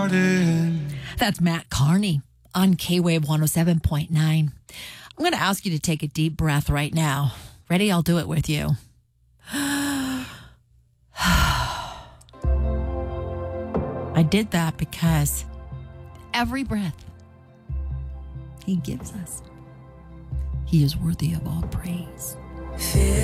That's Matt Carney on K-Wave 107.9. I'm going to ask you to take a deep breath right now. Ready? I'll do it with you. I did that because every breath he gives us, he is worthy of all praise.